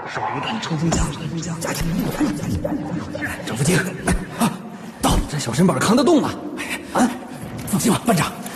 手榴弹、冲锋枪、加强力整副机，到，这小身板扛得动吗？啊，放心吧，班长。